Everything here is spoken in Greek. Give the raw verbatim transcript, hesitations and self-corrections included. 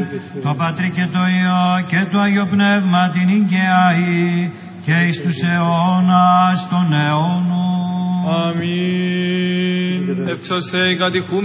το Πατρί και το Υιό και το Άγιο Πνεύμα την Ικαιαή και εις τους αιώνας των αιώνων. Αμήν. Ευξωσέ οι κατηχούμενοι